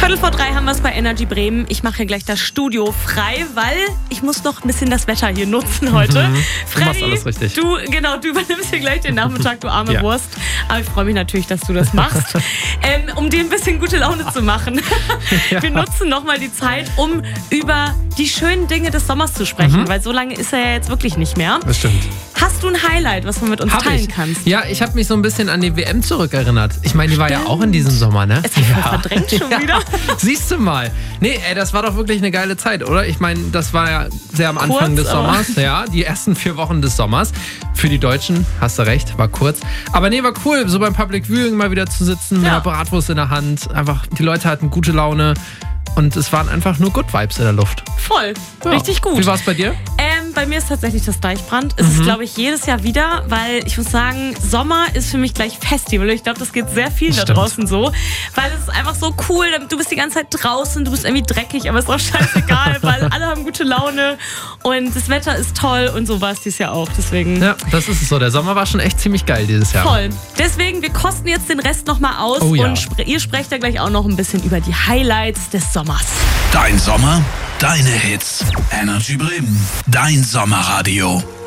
2:15 haben wir es bei Energy Bremen. Ich mache hier gleich das Studio frei, weil ich muss noch ein bisschen das Wetter hier nutzen heute. Du machst alles richtig. Du übernimmst hier gleich den Nachmittag, du arme Wurst. Aber ich freue mich natürlich, dass du das machst, um dir ein bisschen gute Laune zu machen. Wir nutzen nochmal die Zeit, um über die schönen Dinge des Sommers zu sprechen, weil so lange ist er ja jetzt wirklich nicht mehr. Das stimmt. Hast du ein Highlight, was du mit uns teilen kannst? Ja, ich habe mich so ein bisschen an die WM zurückerinnert. Ich meine, die war ja auch in diesem Sommer, ne? Es wird verdrängt schon wieder. Siehst du mal. Nee, das war doch wirklich eine geile Zeit, oder? Ich meine, das war ja sehr am Anfang des Sommers. Ja, die ersten 4 Wochen des Sommers. Für die Deutschen, hast du recht, war kurz. Aber nee, war cool, so beim Public Viewing mal wieder zu sitzen, mit einer Bratwurst in der Hand. Einfach, die Leute hatten gute Laune. Und es waren einfach nur Good Vibes in der Luft. Voll, richtig gut. Wie war es bei dir? Bei mir ist tatsächlich das Deichbrand. Es ist, glaube ich, jedes Jahr wieder, weil ich muss sagen, Sommer ist für mich gleich Festival. Ich glaube, das geht sehr viel da draußen so, weil es ist einfach so cool. Du bist die ganze Zeit draußen, du bist irgendwie dreckig, aber ist auch scheißegal, weil alle haben gute Laune und das Wetter ist toll und so war es dieses Jahr auch. Deswegen. Ja, das ist es so. Der Sommer war schon echt ziemlich geil dieses Jahr. Voll. Deswegen, wir kosten jetzt den Rest nochmal aus und ihr sprecht ja gleich auch noch ein bisschen über die Highlights des Sommers. Dein Sommer, deine Hits. Energy Bremen, dein Sommerradio.